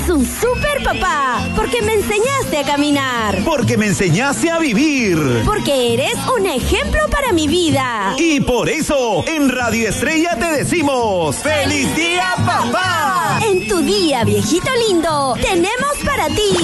un super papá, porque me enseñaste a caminar. Porque me enseñaste a vivir. Porque eres un ejemplo para mi vida. Y por eso, en Radio Estrella te decimos ¡Feliz Día, Papá! En tu día, viejito lindo, tenemos para ti